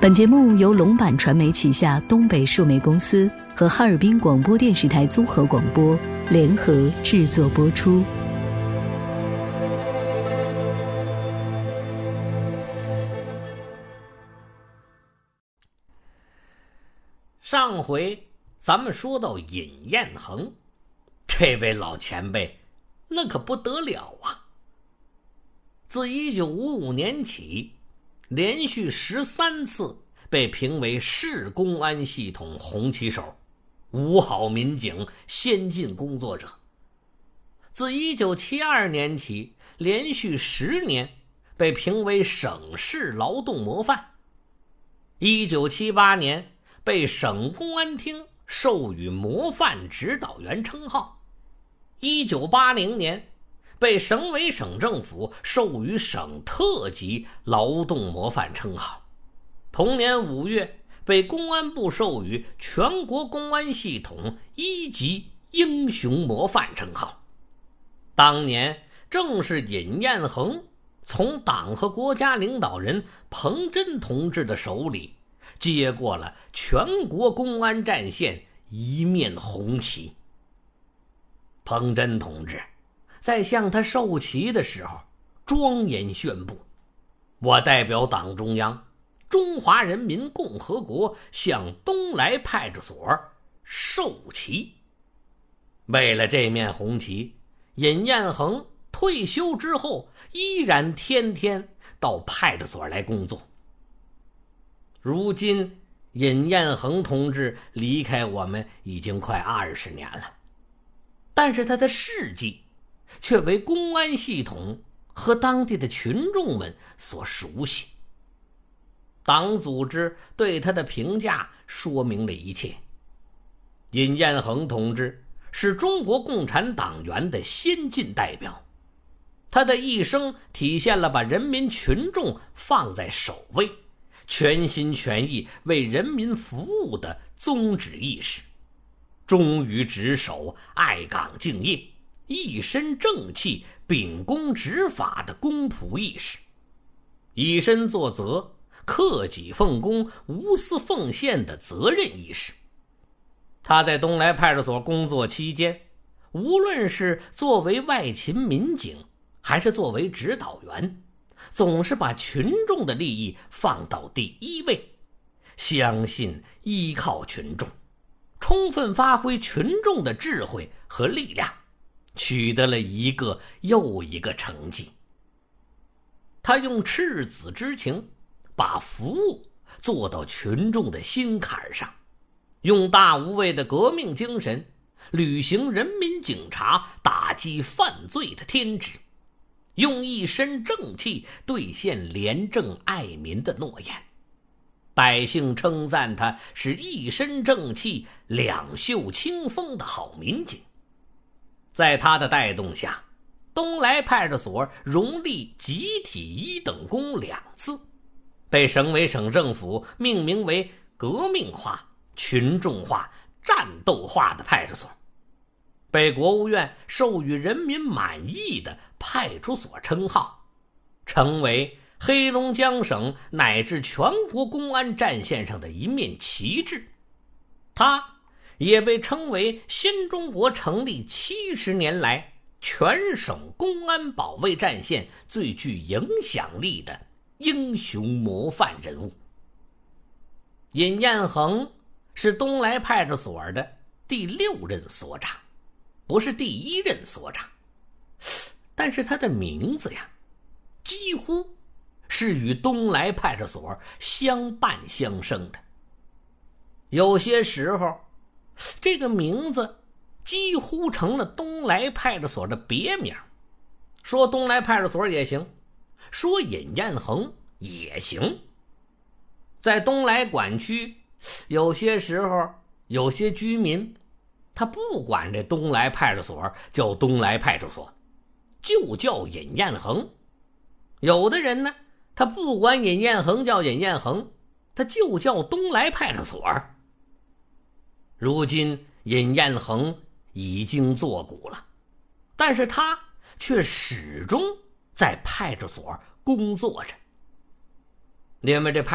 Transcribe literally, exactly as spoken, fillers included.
本节目由龙版传媒旗下东北数媒公司和哈尔滨广播电视台综合广播联合制作播出。 上回咱们说到尹彦衡，这位老前辈那可不得了啊！自一九五五年起，连续十三次被评为市公安系统红旗手、五好民警、先进工作者。自一九七二年起，连续十年被评为省市劳动模范。一九七八年被省公安厅授予模范指导员称号。一九八零年被省委省政府授予省特级劳动模范称号。同年五月被公安部授予全国公安系统一级英雄模范称号。当年正是尹彦衡从党和国家领导人彭真同志的手里接过了全国公安战线一面红旗。彭真同志在向他授旗的时候庄严宣布，我代表党中央中华人民共和国向东来派出所授旗。为了这面红旗，尹彦衡退休之后依然天天到派出所来工作。如今尹彦衡同志离开我们已经快二十年了，但是他的事迹却为公安系统和当地的群众们所熟悉。党组织对他的评价说明了一切。尹彦衡同志是中国共产党员的先进代表，他的一生体现了把人民群众放在首位，全心全意为人民服务的宗旨意识，忠于职守、爱岗敬业、一身正气、秉公执法的公仆意识，以身作则、克己奉公、无私奉献的责任意识。他在东来派出所工作期间，无论是作为外勤民警还是作为指导员，总是把群众的利益放到第一位，相信依靠群众，充分发挥群众的智慧和力量，取得了一个又一个成绩。他用赤子之情把服务做到群众的心坎上，用大无畏的革命精神履行人民警察打击犯罪的天职，用一身正气兑现廉政爱民的诺言。百姓称赞他是一身正气、两袖清风的好民警。在他的带动下，东来派出所荣立集体一等功两次，被省委省政府命名为革命化、群众化、战斗化的派出所，被国务院授予人民满意的派出所称号，成为黑龙江省乃至全国公安战线上的一面旗帜。他也被称为新中国成立七十年来全省公安保卫战线最具影响力的英雄模范人物。尹彦衡是东来派出所的第六任所长，不是第一任所长，但是他的名字呀，几乎是与东来派出所相伴相生的。有些时候，这个名字几乎成了东来派出所的别名，说东来派出所也行，说尹彦衡也行。在东来管区，有些时候有些居民他不管这东来派出所叫东来派出所，就叫尹彦衡。有的人呢，他不管尹彦衡叫尹彦衡，他就叫东来派出所。如今尹彦衡已经作古了，但是他却始终在派出所工作着。因为这派